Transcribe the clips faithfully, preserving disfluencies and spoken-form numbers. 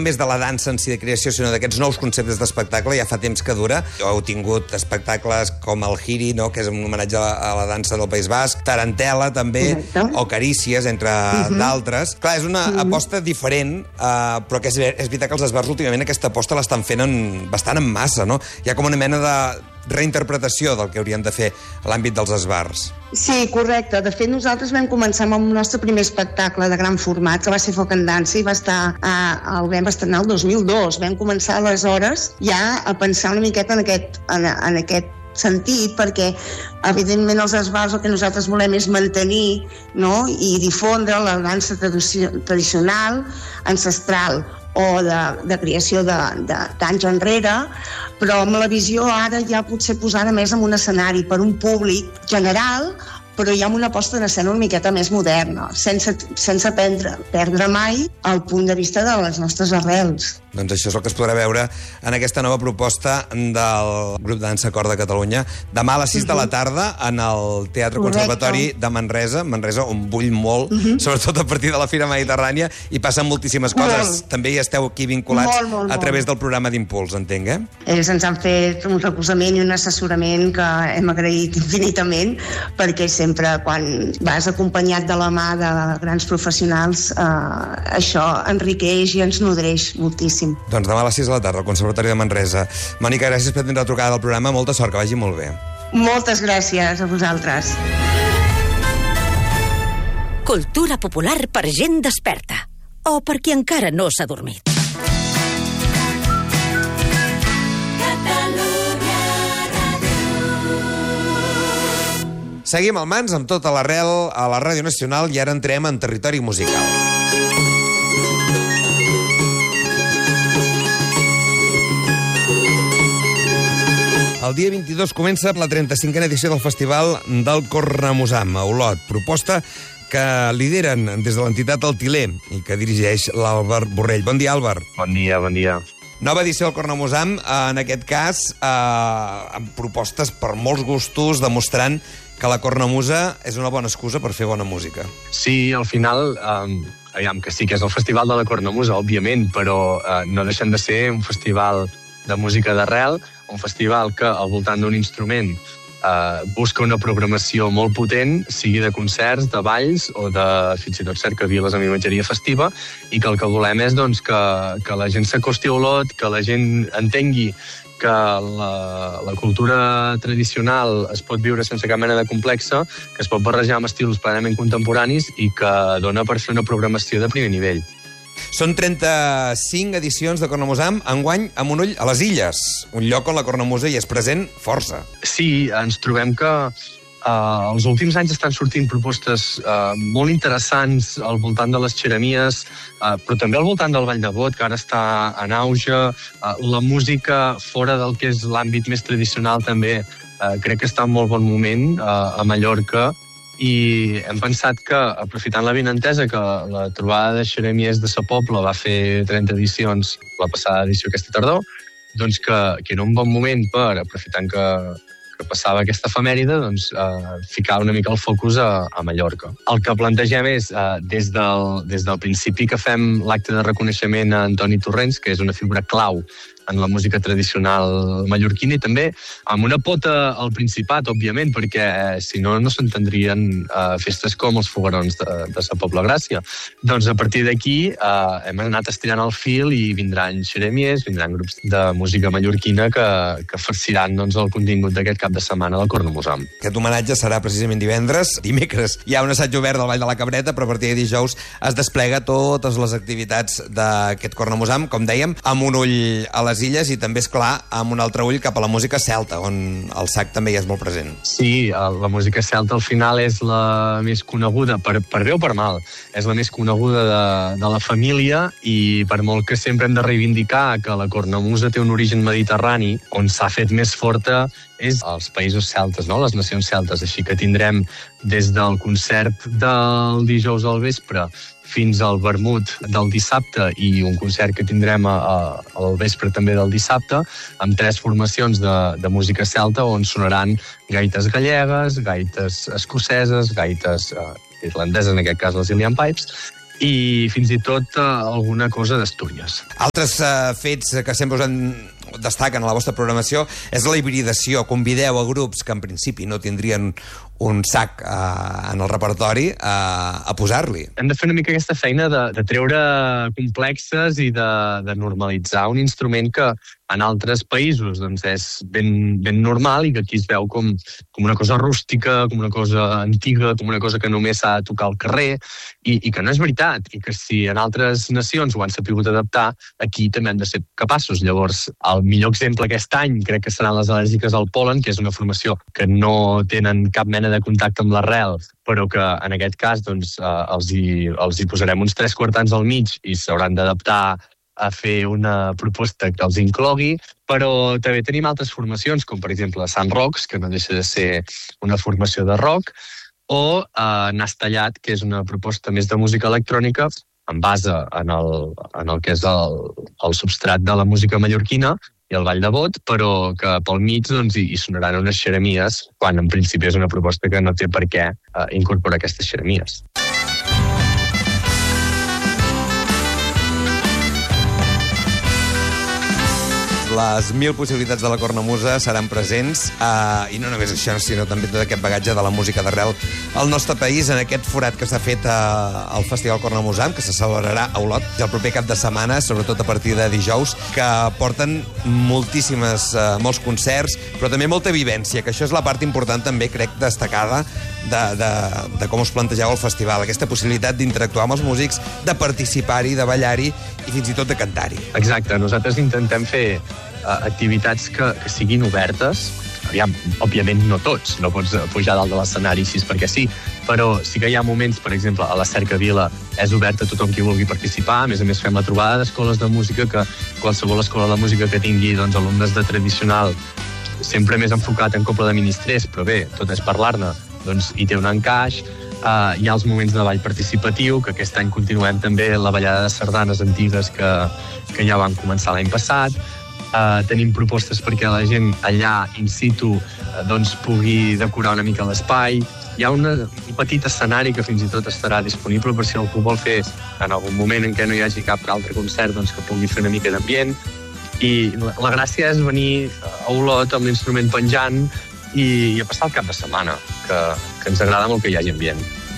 només de la dansa en si de creació, sinó d'aquests nous conceptes d'espectacle, ja fa temps que dura. Heu tingut espectacles com el Giri, no?, que és un homenatge a la, a la dansa del País Basc, Tarantela, també, correcte, o Carícies, entre uh-huh. d'altres. Clar, és una uh-huh. aposta diferent, uh, però que és, és veritat que els esbars últimament aquesta aposta l'estan fent en, bastant en massa, no? Hi ha com una mena de reinterpretació del que haurien de fer a l'àmbit dels esbars. Sí, correcte. De fet, nosaltres vam començar amb el nostre primer espectacle de gran format, que va ser Foc en Dansa, i va estar, eh, el vam estrenar el dos mil dos. Vam començar aleshores ja a pensar una miqueta en aquest, en, en aquest sentit, perquè evidentment els esbars el que nosaltres volem és mantenir, no?, i difondre la dansa tradicional, ancestral, o de, de creació d'anys enrere, però amb la visió ara ja potser posada més en un escenari per un públic general, però ja amb una posta en escena una miqueta més moderna, sense, sense perdre, perdre mai el punt de vista de les nostres arrels. Doncs això és el que es podrà veure en aquesta nova proposta del Grup de Dansa Cor de Catalunya. Demà a les sis uh-huh. de la tarda en el Teatre Correcte. Conservatori de Manresa, Manresa on vull molt, uh-huh. sobretot a partir de la Fira Mediterrània, i passen moltíssimes coses. Molt. També hi esteu aquí vinculats molt, molt, a través del programa d'Impuls, entenc, eh? Ells ens han fet un recolzament i un assessorament que hem agraït infinitament, perquè sempre quan vas acompanyat de la mà de grans professionals, eh, això enriqueix i ens nodreix moltíssim. Doncs demà a les sis de la tarda al Conservatori de Manresa. Mònica, gràcies per tenir la trucada del programa. Molta sort, que vagi molt bé. Moltes gràcies a vosaltres. Cultura popular per gent desperta. O per qui encara no s'ha dormit. Seguim al Mans amb tota l'arrel a la Ràdio Nacional i ara entrem en territori musical. El dia vint-i-dos comença la trenta-cinquena edició del Festival del Cornamusam, a Olot. Proposta que lideren des de l'entitat El Tiler i que dirigeix l'Àlvar Borrell. Bon dia, Àlvar. Bon dia, bon dia. Nova edició del Cornamusam, en aquest cas, eh, amb propostes per molts gustos, demostrant que la cornamusa és una bona excusa per fer bona música. Sí, al final, eh, aviam, que sí que és el Festival de la Cornamusa, òbviament, però eh, no deixen de ser un festival de música d'arrel, un festival que al voltant d'un instrument eh, busca una programació molt potent, sigui de concerts, de balls o de fins i tot cercaviles amb imatgeria festiva, i que el que volem és doncs, que, que la gent s'acosti a Olot, que la gent entengui que la, la cultura tradicional es pot viure sense cap mena de complexa, que es pot barrejar amb estils plenament contemporanis i que dona per fer una programació de primer nivell. Són trenta-cinc edicions de Cornamusam, enguany amb un ull a les Illes, un lloc on la cornamusa hi és present força. Sí, ens trobem que Uh, els últims anys estan sortint propostes uh, molt interessants al voltant de les xeremies, uh, però també al voltant del Ball de Bot, que ara està en auge. Uh, la música fora del que és l'àmbit més tradicional també uh, crec que està en molt bon moment uh, a Mallorca, i hem pensat que, aprofitant la vinentesa que la trobada de xeremies de Sa Pobla va fer trenta edicions la passada edició aquesta tardor, doncs que, que era un bon moment per, aprofitant que que passava aquesta efemèride, doncs, eh, ficar una mica el focus a, a Mallorca. El que plantegem és, eh, des, del, des del principi que fem l'acte de reconeixement a Antoni Torrents, que és una figura clau en la música tradicional mallorquina, i també amb una pota al Principat, òbviament, perquè eh, si no, no s'entendrien eh, festes com els foguerons de, de Sa Pobla Gràcia. Doncs a partir d'aquí eh, hem anat estirant el fil i vindran xeremies, vindran grups de música mallorquina que, que farciran doncs, el contingut d'aquest cap de setmana del Cornamusam. Aquest homenatge serà precisament divendres. Dimecres hi ha un assaig obert del Ball de la Cabreta, però a partir de dijous es desplega totes les activitats d'aquest Cornamusam, com dèiem, amb un ull a les Illes i també, és clar, amb un altre ull cap a la música celta, on el sac també hi és molt present. Sí, la música celta al final és la més coneguda, per, per bé o per mal, és la més coneguda de, de la família, i per molt que sempre hem de reivindicar que la cornamusa té un origen mediterrani, on s'ha fet més forta és als països celtes, no? Les nacions celtes. Així que tindrem des del concert del dijous al vespre fins al vermut del dissabte i un concert que tindrem a, a, al vespre també del dissabte, amb tres formacions de, de música celta on sonaran gaites gallegues, gaites escoceses, gaites eh, irlandeses, en aquest cas les Ilian Pipes, i fins i tot uh, alguna cosa d'Astúries. Altres uh, fets que sempre us han destaquen a la vostra programació és la hibridació. Convideu a grups que en principi no tindrien un sac eh, en el repertori eh, a posar-li. Hem de fer una mica aquesta feina de, de treure complexes i de, de normalitzar un instrument que en altres països doncs, és ben, ben normal i que aquí es veu com, com una cosa rústica, com una cosa antiga, com una cosa que només s'ha de tocar al carrer i, i que no és veritat, i que si en altres nacions ho han sapigut adaptar, aquí també hem de ser capaços. Llavors, el millor exemple aquest any crec que seran les al·lèrgiques al pol·len, que és una formació que no tenen cap mena de contacte amb l'arrel, però que en aquest cas doncs, eh, els, hi, els hi posarem uns tres quartans al mig i s'hauran d'adaptar a fer una proposta que els inclogui, però també tenim altres formacions, com per exemple Sant Rocs, que no deixa de ser una formació de rock, o eh, Nas Tallat, que és una proposta més de música electrònica, en base en el, en el que és el, el substrat de la música mallorquina i el Ball de Bot, però que pel mig doncs, hi, hi sonaran unes xeremies, quan en principi és una proposta que no té per què eh, incorporar aquestes xeremies. Les mil possibilitats de la cornamusa seran presents, eh, i no només això, sinó també tot aquest bagatge de la música d'arrel al nostre país, en aquest forat que s'ha fet eh, al Festival Cornamusam, que se celebrarà a Olot el proper cap de setmana, sobretot a partir de dijous, que porten moltíssimes, eh, molts concerts, però també molta vivència, que això és la part important també, crec, destacada de, de, de com us plantegeu el festival, aquesta possibilitat d'interactuar amb els músics, de participar-hi, de ballar-hi i fins i tot de cantar-hi. Exacte, nosaltres intentem fer activitats que, que siguin obertes. Aviam, òbviament no tots, no pots pujar dalt de l'escenari així perquè sí, però sí que hi ha moments, per exemple, a la Cercavila és obert a tothom qui vulgui participar. A més a més fem la trobada d'escoles de música, que qualsevol escola de música que tingui doncs, alumnes de tradicional, sempre més enfocat en cobla de ministrers, però bé, tot és parlar-ne, doncs hi té un encaix. Uh, hi ha els moments de ball participatiu, que aquest any continuem també la ballada de sardanes antigues que, que ja van començar l'any passat. Uh, tenim propostes perquè la gent allà in situ uh, doncs, pugui decorar una mica l'espai. Hi ha una, un petit escenari que fins i tot estarà disponible per si algú vol fer en algun moment en què no hi hagi cap altre concert, doncs, que pugui fer una mica d'ambient. I la, la gràcia és venir a Olot amb l'instrument penjant i, i a passar el cap de setmana, que, que ens agrada molt que hi hagi ambient.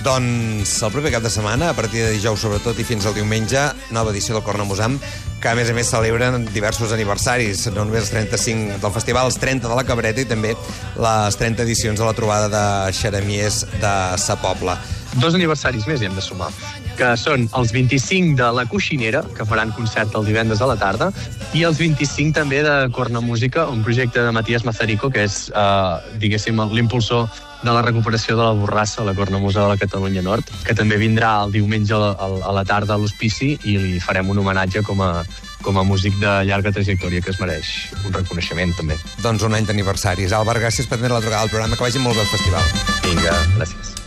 Doncs el proper cap de setmana, a partir de dijous sobretot i fins al diumenge, nova edició del Cornamusam, que a més a més celebren diversos aniversaris, no només els trenta-cinc del festival, els trenta de la Cabreta i també les trenta edicions de la trobada de xeremies de Sa Pobla. Dos aniversaris més hi hem de sumar, que són els vint-i-cinc de La Coixinera, que faran concert el divendres a la tarda, i els vint-i-cinc també de Cornamúsica, un projecte de Matías Mazarico, que és, eh, diguéssim, l'impulsor de la recuperació de la Borrassa a la Cornamusa de la Catalunya Nord, que també vindrà el diumenge a la tarda a l'Hospici i li farem un homenatge com a, com a músic de llarga trajectòria que es mereix un reconeixement també. Doncs un any d'aniversaris. Àlvar, gràcies per tenir la trucada al programa, que vagi molt bé el festival. Vinga, gràcies.